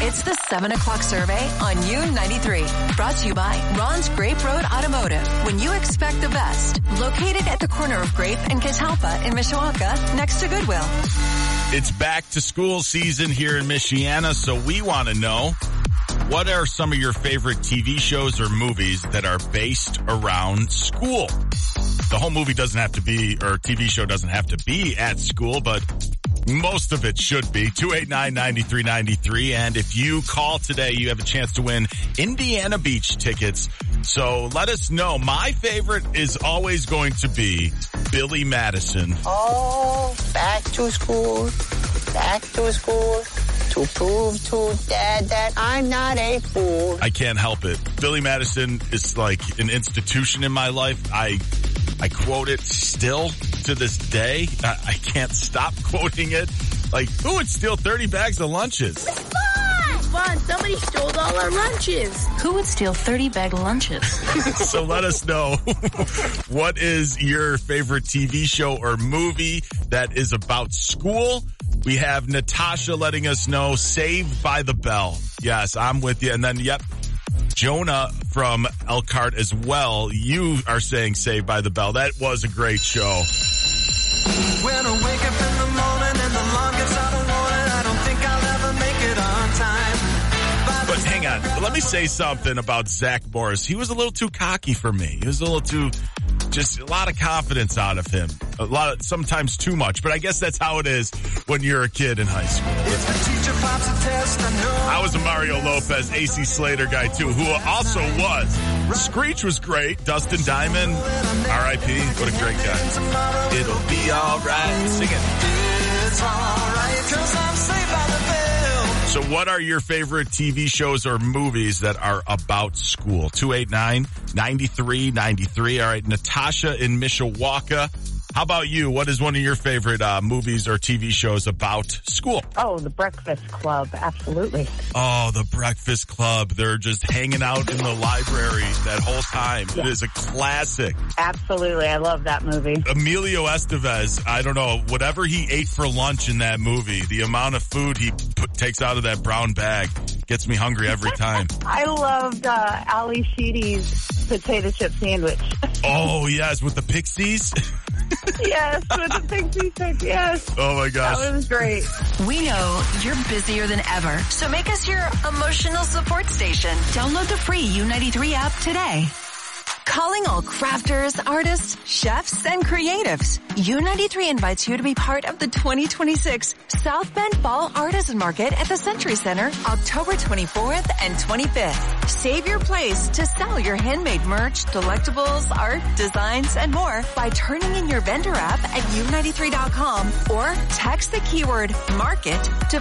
It's the 7 o'clock survey on U93. Brought to you by Ron's Grape Road Automotive. When you expect the best. Located at the corner of Grape and Catalpa in Mishawaka, next to Goodwill. It's back to school season here in Michiana, so we want to know, what are some of your favorite TV shows or movies that are based around school? The whole movie doesn't have to be, or TV show doesn't have to be at school, but most of it should be. 289-9393. And if you call today, you have a chance to win Indiana Beach tickets. So let us know. My favorite is always going to be Billy Madison. Oh, back to school to prove to Dad that I'm not a fool. I can't help it. Billy Madison is like an institution in my life. I quote it still to this day. I can't stop quoting it. Like, who would steal 30 bags of lunches? Fun. Somebody stole all our lunches. Who would steal 30 bag lunches? So let us know, what is your favorite TV show or movie that is about school? We have Natasha letting us know, Saved by the Bell. Yes, I'm with you. And then, Jonah from Elkhart as well. You are saying Saved by the Bell. That was a great show. When I wake up in the morning and the alarm gets out of warning, I don't think I'll ever make it on time. But hang on, let me say something about Zach Morris. He was a little too cocky for me. He was a little too, just a lot of confidence out of him. Sometimes too much, but I guess that's how it is when you're a kid in high school. If the teacher pops a test, I was a Mario Lopez, AC Slater guy too, who also was. Screech was great. Dustin Diamond, R.I.P. What a great guy. It'll be alright. Sing it. It's alright, 'cause I'm saved by the bell. So what are your favorite TV shows or movies that are about school? 289-9393. All right, Natasha in Mishawaka. How about you? What is one of your favorite movies or TV shows about school? Oh, The Breakfast Club. Absolutely. Oh, The Breakfast Club. They're just hanging out in the library that whole time. Yeah. It is a classic. Absolutely. I love that movie. Emilio Estevez, I don't know, whatever he ate for lunch in that movie, the amount of food he takes out of that brown bag gets me hungry every time. I loved Ali Sheedy's potato chip sandwich. Oh, yes, with the Pixies. Yes, with the Pixie Stick, yes. Oh my gosh. That was great. We know you're busier than ever, so make us your emotional support station. Download the free U93 app today. Calling all crafters, artists, chefs, and creatives. U93 invites you to be part of the 2026 South Bend Fall Artisan Market at the Century Center, October 24th and 25th. Save your place to sell your handmade merch, delectables, art, designs, and more by turning in your vendor app at u93.com or text the keyword market to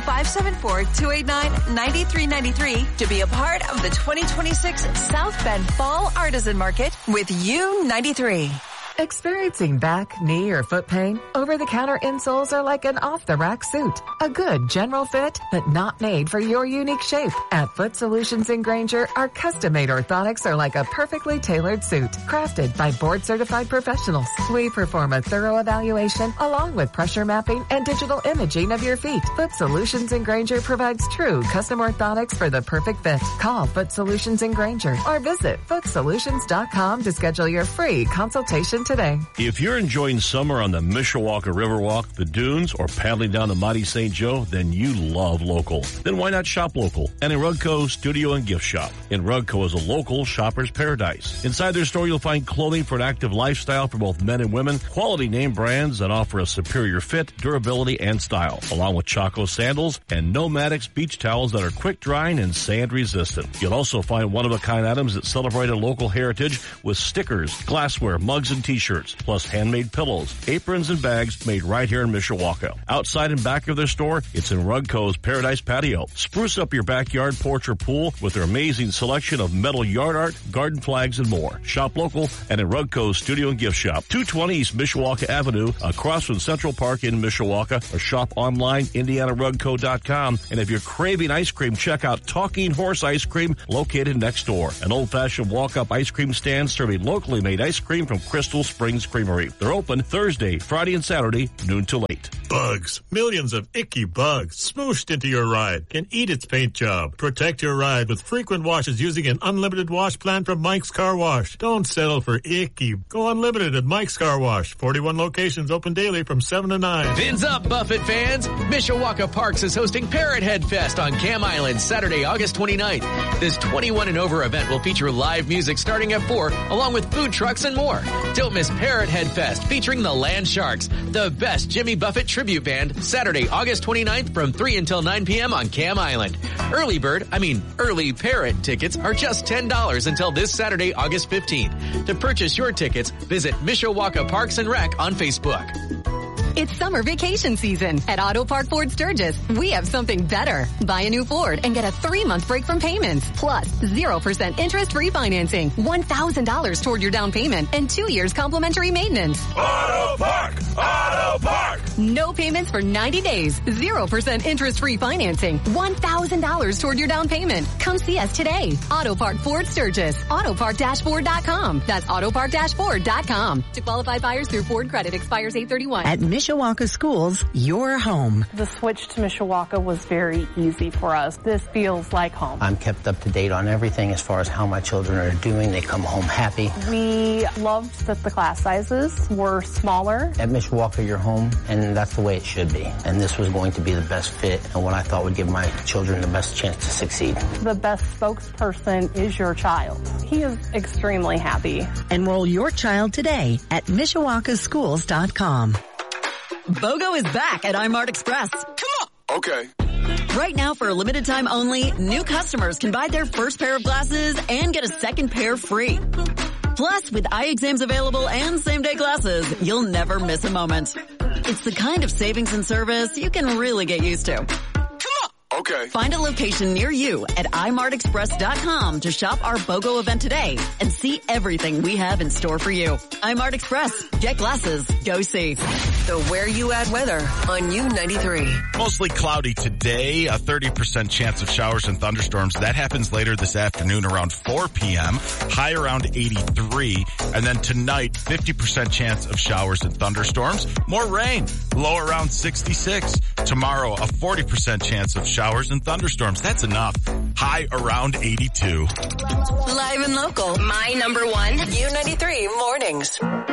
574-289-9393 to be a part of the 2026 South Bend Fall Artisan Market with U93. Experiencing back, knee, or foot pain? Over-the-counter insoles are like an off-the-rack suit. A good general fit, but not made for your unique shape. At Foot Solutions in Granger, our custom-made orthotics are like a perfectly tailored suit, crafted by board-certified professionals. We perform a thorough evaluation along with pressure mapping and digital imaging of your feet. Foot Solutions in Granger provides true custom orthotics for the perfect fit. Call Foot Solutions in Granger or visit footsolutions.com to schedule your free consultation today. If you're enjoying summer on the Mishawaka Riverwalk, the dunes, or paddling down the mighty St. Joe, then you love local. Then why not shop local? And in Rugco Studio and Gift Shop. In Rugco is a local shopper's paradise. Inside their store, you'll find clothing for an active lifestyle for both men and women, quality name brands that offer a superior fit, durability, and style, along with Chaco sandals and Nomadix beach towels that are quick drying and sand resistant. You'll also find one-of-a-kind items that celebrate a local heritage with stickers, glassware, mugs, and t-shirts, plus handmade pillows, aprons, and bags made right here in Mishawaka. Outside and back of their store, it's in Rugco's Paradise Patio. Spruce up your backyard, porch, or pool with their amazing selection of metal yard art, garden flags, and more. Shop local and in Rugco's Studio and Gift Shop, 220 East Mishawaka Avenue, across from Central Park in Mishawaka, or shop online, IndianaRugco.com. And if you're craving ice cream, check out Talking Horse Ice Cream, located next door. An old-fashioned walk-up ice cream stand serving locally made ice cream from Crystal Cool Springs Creamery. They're open Thursday, Friday, and Saturday, noon till 8. Bugs. Millions of icky bugs smooshed into your ride can eat its paint job. Protect your ride with frequent washes using an unlimited wash plan from Mike's Car Wash. Don't settle for icky. Go unlimited at Mike's Car Wash. 41 locations open daily from 7 to 9. Fins up, Buffett fans. Mishawaka Parks is hosting Parrot Head Fest on Cam Island Saturday, August 29th. This 21 and over event will feature live music starting at 4, along with food trucks and more. Don't miss Parrot Head Fest featuring the Land Sharks, the best Jimmy Buffett tribute band, Saturday, August 29th from 3 until 9 p.m. on Cam Island. Early Parrot tickets are just $10 until this Saturday, August 15th. To purchase your tickets, visit Mishawaka Parks and Rec on Facebook. It's summer vacation season. At Auto Park Ford Sturgis, we have something better. Buy a new Ford and get a 3-month break from payments. Plus, 0% interest refinancing, $1,000 toward your down payment, and 2 years complimentary maintenance. Auto Park! Auto Park! No payments for 90 days. 0% interest refinancing, $1,000 toward your down payment. Come see us today. Auto Park Ford Sturgis. Autopark-Ford.com. That's Autopark-Ford.com. To qualified buyers through Ford Credit expires 8/31. At Mishawaka Schools, your home. The switch to Mishawaka was very easy for us. This feels like home. I'm kept up to date on everything as far as how my children are doing. They come home happy. We loved that the class sizes were smaller. At Mishawaka, you're home, and that's the way it should be. And this was going to be the best fit and what I thought would give my children the best chance to succeed. The best spokesperson is your child. He is extremely happy. Enroll your child today at MishawakaSchools.com. BOGO is back at iMart Express. Come on. Okay. Right now, for a limited time only, new customers can buy their first pair of glasses and get a second pair free. Plus, with eye exams available and same-day glasses, you'll never miss a moment. It's the kind of savings and service you can really get used to. Okay. Find a location near you at imartexpress.com to shop our BOGO event today and see everything we have in store for you. iMart Express. Get glasses. Go see. The Where You At weather on U93. Mostly cloudy today, a 30% chance of showers and thunderstorms. That happens later this afternoon around 4 p.m., high around 83. And then tonight, 50% chance of showers and thunderstorms. More rain, low around 66. Tomorrow, a 40% chance of showers and thunderstorms. That's enough. High around 82. Live and local. My number one, U93 Mornings.